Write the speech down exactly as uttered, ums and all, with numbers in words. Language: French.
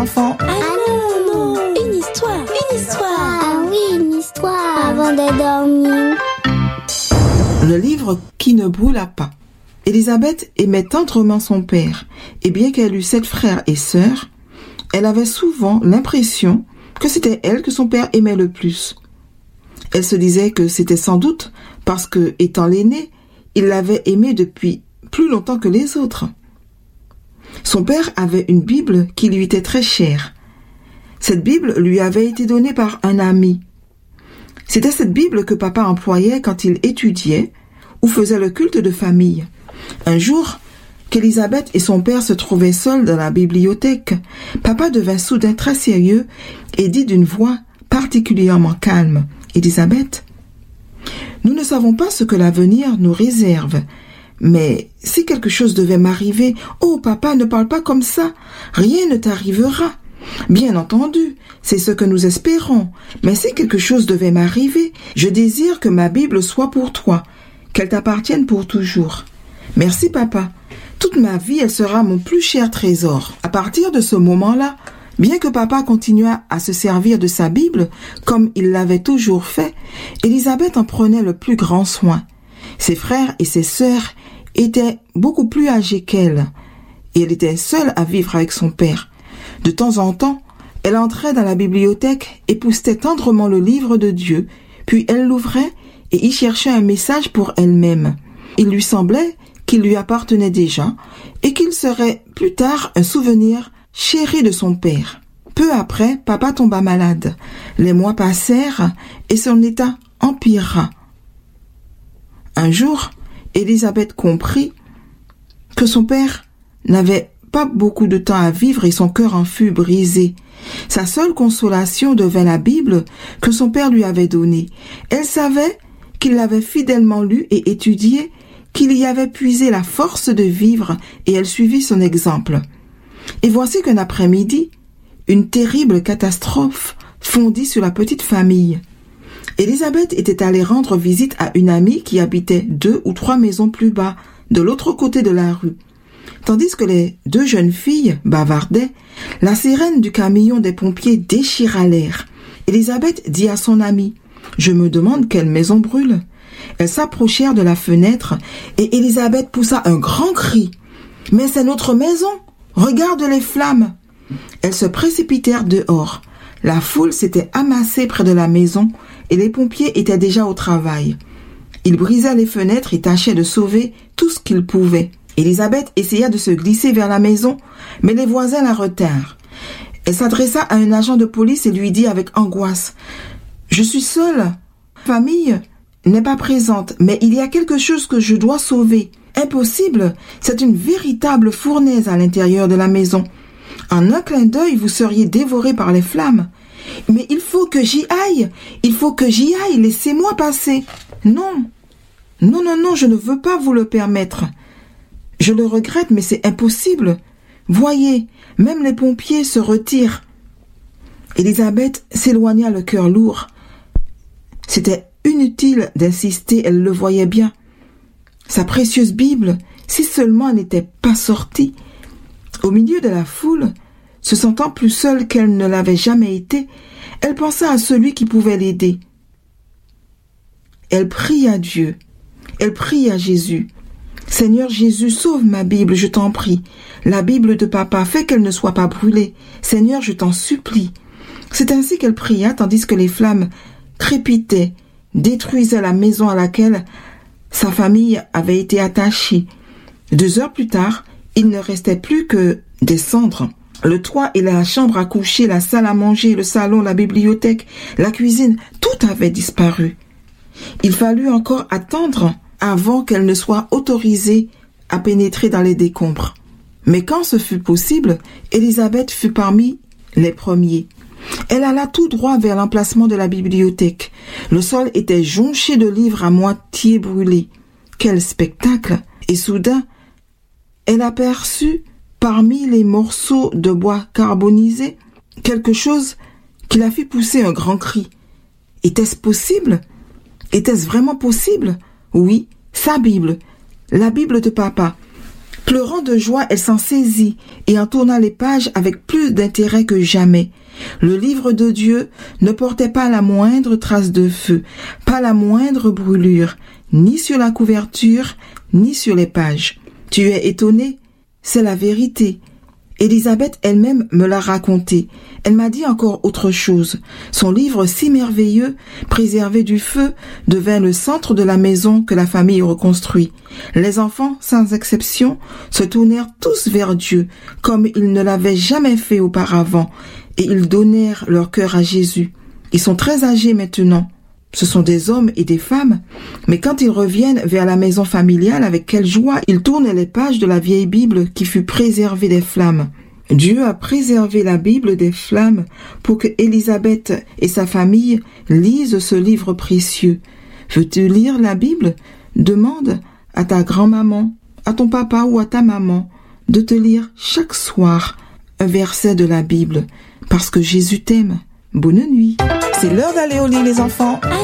Enfants. Ah non, non, une histoire, une histoire. Ah oui, une histoire avant de dormir. Le livre qui ne brûla pas. Élisabeth aimait tendrement son père, et bien qu'elle eût sept frères et sœurs, elle avait souvent l'impression que c'était elle que son père aimait le plus. Elle se disait que c'était sans doute parce que, étant l'aînée, il l'avait aimée depuis plus longtemps que les autres. Son père avait une Bible qui lui était très chère. Cette Bible lui avait été donnée par un ami. C'était cette Bible que papa employait quand il étudiait ou faisait le culte de famille. Un jour, qu'Élisabeth et son père se trouvaient seuls dans la bibliothèque, papa devint soudain très sérieux et dit d'une voix particulièrement calme, « Élisabeth, nous ne savons pas ce que l'avenir nous réserve, mais si quelque chose devait m'arriver, oh papa, ne parle pas comme ça, rien ne t'arrivera. Bien entendu, c'est ce que nous espérons, mais si quelque chose devait m'arriver, je désire que ma Bible soit pour toi, qu'elle t'appartienne pour toujours. Merci papa, toute ma vie elle sera mon plus cher trésor. » À partir de ce moment-là, bien que papa continuât à se servir de sa Bible, comme il l'avait toujours fait, Élisabeth en prenait le plus grand soin. Ses frères et ses sœurs étaient beaucoup plus âgés qu'elle, et elle était seule à vivre avec son père. De temps en temps, elle entrait dans la bibliothèque et poussait tendrement le livre de Dieu, puis elle l'ouvrait et y cherchait un message pour elle-même. Il lui semblait qu'il lui appartenait déjà et qu'il serait plus tard un souvenir chéri de son père. Peu après, papa tomba malade. Les mois passèrent et son état empira. Un jour, Élisabeth comprit que son père n'avait pas beaucoup de temps à vivre et son cœur en fut brisé. Sa seule consolation devint la Bible que son père lui avait donnée. Elle savait qu'il l'avait fidèlement lue et étudiée, qu'il y avait puisé la force de vivre, et elle suivit son exemple. Et voici qu'un après-midi, une terrible catastrophe fondit sur la petite famille. Élisabeth était allée rendre visite à une amie qui habitait deux ou trois maisons plus bas, de l'autre côté de la rue. Tandis que les deux jeunes filles bavardaient, la sirène du camion des pompiers déchira l'air. Élisabeth dit à son amie, « Je me demande quelle maison brûle. » Elles s'approchèrent de la fenêtre et Élisabeth poussa un grand cri. « Mais c'est notre maison! Regarde les flammes !» Elles se précipitèrent dehors. La foule s'était amassée près de la maison et les pompiers étaient déjà au travail. Ils brisaient les fenêtres et tâchaient de sauver tout ce qu'ils pouvaient. Élisabeth essaya de se glisser vers la maison, mais les voisins la retinrent. Elle s'adressa à un agent de police et lui dit avec angoisse, « Je suis seule. Ma famille n'est pas présente, mais il y a quelque chose que je dois sauver. Impossible, c'est une véritable fournaise à l'intérieur de la maison. En un clin d'œil, vous seriez dévoré par les flammes. Mais il faut que j'y aille, il faut que j'y aille, laissez-moi passer. Non, non, non, non, je ne veux pas vous le permettre. Je le regrette, mais c'est impossible. Voyez, même les pompiers se retirent. » Élisabeth s'éloigna le cœur lourd. C'était inutile d'insister, elle le voyait bien. Sa précieuse Bible, si seulement elle n'était pas sortie. Au milieu de la foule, se sentant plus seule qu'elle ne l'avait jamais été, elle pensa à celui qui pouvait l'aider. Elle prie à Dieu. Elle prie à Jésus. « Seigneur Jésus, sauve ma Bible, je t'en prie. La Bible de papa, fais qu'elle ne soit pas brûlée. Seigneur, je t'en supplie. » C'est ainsi qu'elle pria, tandis que les flammes crépitaient, détruisaient la maison à laquelle sa famille avait été attachée. Deux heures plus tard, il ne restait plus que des cendres. Le toit et la chambre à coucher, la salle à manger, le salon, la bibliothèque, la cuisine, tout avait disparu. Il fallut encore attendre avant qu'elle ne soit autorisée à pénétrer dans les décombres. Mais quand ce fut possible, Élisabeth fut parmi les premiers. Elle alla tout droit vers l'emplacement de la bibliothèque. Le sol était jonché de livres à moitié brûlés. Quel spectacle! Et soudain, elle aperçut parmi les morceaux de bois carbonisé quelque chose qui la fit pousser un grand cri. Était-ce possible? Était-ce vraiment possible? Oui, sa Bible, la Bible de papa. Pleurant de joie, elle s'en saisit et en tourna les pages avec plus d'intérêt que jamais. Le livre de Dieu ne portait pas la moindre trace de feu, pas la moindre brûlure, ni sur la couverture, ni sur les pages. Tu es étonné? C'est la vérité. Élisabeth elle-même me l'a raconté. Elle m'a dit encore autre chose. Son livre si merveilleux, préservé du feu, devint le centre de la maison que la famille reconstruit. Les enfants, sans exception, se tournèrent tous vers Dieu, comme ils ne l'avaient jamais fait auparavant, et ils donnèrent leur cœur à Jésus. Ils sont très âgés maintenant. Ce sont des hommes et des femmes, mais quand ils reviennent vers la maison familiale, avec quelle joie ils tournent les pages de la vieille Bible qui fut préservée des flammes. Dieu a préservé la Bible des flammes pour que Élisabeth et sa famille lisent ce livre précieux. Veux-tu lire la Bible? Demande à ta grand-maman, à ton papa ou à ta maman de te lire chaque soir un verset de la Bible, parce que Jésus t'aime. Bonne nuit. C'est l'heure d'aller au lit, les enfants.